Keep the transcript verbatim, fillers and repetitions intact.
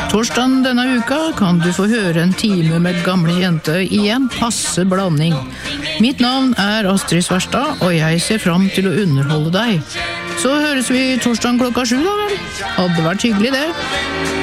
Torsdagen denne uka kan du få høre en time med gamle jente i en passe blanding. Mitt navn er Astrid Sverstad, og jeg ser fram til å underholde deg. Så høres vi torsdagen klokka sju da vel. Hadde vært hyggelig det.